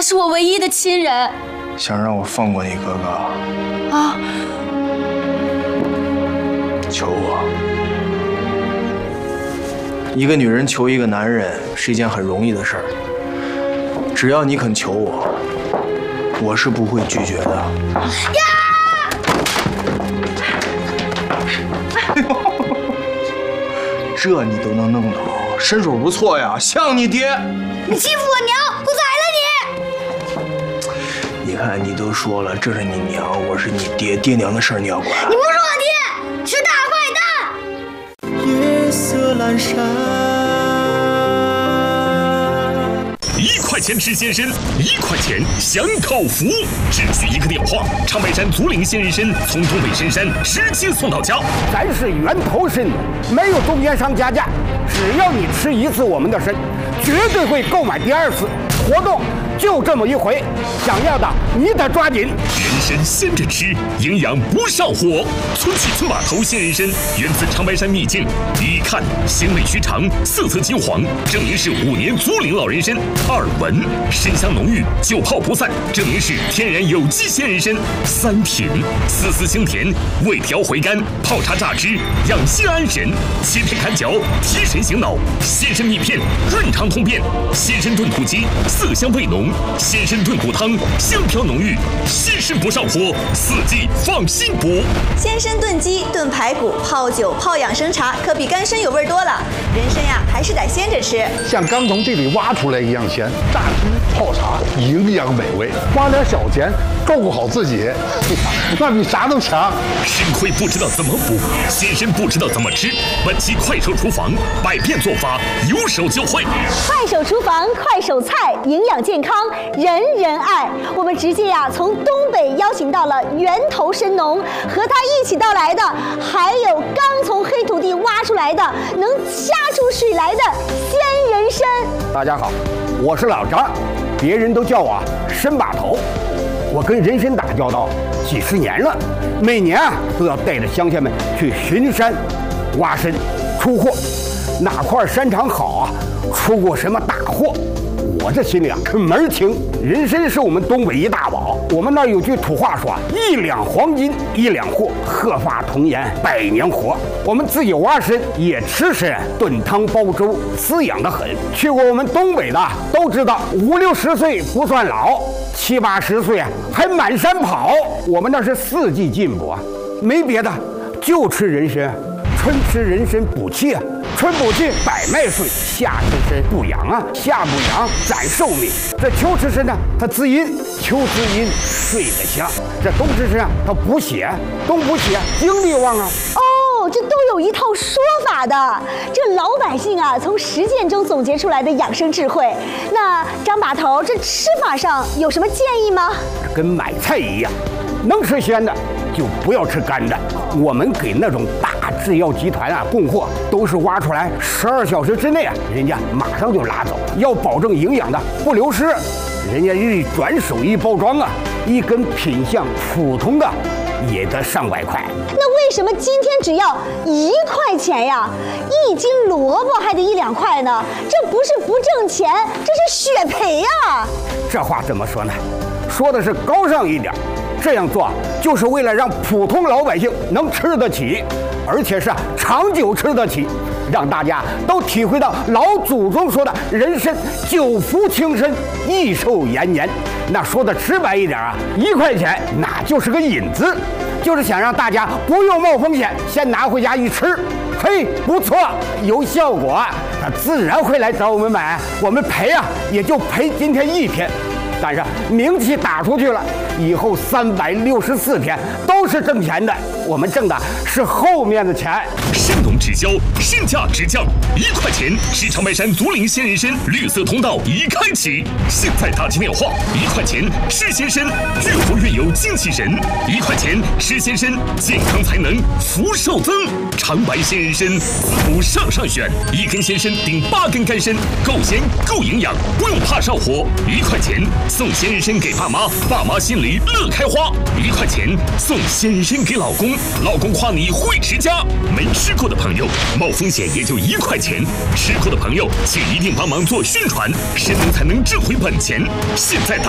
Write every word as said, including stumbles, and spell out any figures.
是我唯一的亲人。 想让我放过你哥哥？ 啊！ 求我。一个女人求一个男人是一件很容易的事儿，只要你肯求我，我是不会拒绝的。 呀！ 这你都能弄到，身手不错呀，像你爹。 你欺负我娘，我宰了你！ 你看，你都说了，这是你娘，我是你爹，爹娘的事儿你要管。 你不是我爹，是大坏蛋！ 夜色阑珊。 一块钱吃鲜参，一块钱享口福，只需一个电话，长白山竹林鲜人参从东北深山直接送到家。 咱是源头参，没有中间商加价，只要你吃一次我们的参，绝对会购买第二次。活动就这么一回，想要的你得抓紧。 人参鲜着吃，营养不上火。村起村码头鲜人参源自长白山秘境，一看鲜味须长，色泽金黄，证明是五年竹林老人参。二闻参香浓郁，久泡不散，证明是天然有机鲜人参。三品丝丝清甜，味调回甘，泡茶榨汁，养心安神，七天看脚，提神醒脑。鲜参蜜片润肠通便，鲜参炖土鸡色香味浓，鲜参炖骨汤香飘浓郁，鲜参不上火，四季放心补。 鲜参炖鸡、炖排骨、泡酒、泡养生茶，可比干参有味多了。人参呀，还是得鲜着吃， 像刚从地里挖出来一样鲜，榨汁泡茶，营养美味，花点小钱照顾好自己，那比啥都强。 参亏不知道怎么补，鲜参不知道怎么吃。本期快手厨房，百变做法，有手就会。 快手厨房，快手菜，营养健康，人人爱。我们直接呀、啊、从东北邀请到了源头参农，和他一起到来的还有刚从黑土地挖出来的能掐出水来的鲜人参。 大家好，我是老张，别人都叫我参把头。我跟人参打交道几十年了，每年啊都要带着乡亲们去巡山、挖参、出货，哪块山场好啊，出过什么大货。我这心里啊可门儿清，人参是我们东北一大宝。我们那儿有句土话说，一两黄金一两货，鹤发童颜百年活。我们自己挖参也吃参，炖汤煲粥，滋养得很。去过我们东北的都知道，五六十岁不算老，七八十岁啊还满山跑。我们那是四季进补啊，没别的，就吃人参。春吃人参补气啊，春补气百脉顺；夏吃参补阳啊，夏补阳展寿命。这秋吃参呢，它滋阴，秋滋阴睡得香。这冬吃参啊，它补血，冬补血精力旺啊。 哦，这都有一套说法的。这老百姓啊，从实践中总结出来的养生智慧。那张把头，这吃法上有什么建议吗？ 跟买菜一样，能吃鲜的就不要吃干的。我们给那种大制药集团啊供货，都是挖出来十二小时之内啊，人家马上就拉走。要保证营养的不流失，人家一转手一包装啊，一根品相普通的也得上百块。 那为什么今天只要一块钱呀？一斤萝卜还得一两块呢？这不是不挣钱，这是血赔呀！ 这话怎么说呢？说的是高尚一点。这样做就是为了让普通老百姓能吃得起，而且是长久吃得起，让大家都体会到老祖宗说的人参久服轻身，益寿延年。那说的直白一点啊，一块钱那就是个引子，就是想让大家不用冒风险，先拿回家一吃，嘿，不错，有效果，他自然会来找我们买。我们赔啊，也就赔今天一天。但是名气打出去了，以后三百六十四天都是挣钱的。我们挣的是后面的钱。 参农直销，身价直降，一块钱吃长白山竹林鲜人参，绿色通道已开启。现在打进电话，一块钱吃鲜参，越活越有精气神。一块钱吃鲜参，健康才能福寿增。长白鲜人参，滋补上上选，一根鲜参顶八根干参，够鲜够营养，不用怕上火。一块钱送鲜人参给爸妈，爸妈心里乐开花。一块钱送鲜人参给老公，老公夸你会持家。没吃过的朋友，冒风险也就一块钱；吃过的朋友，请一定帮忙做宣传，参农才能挣回本钱。现在打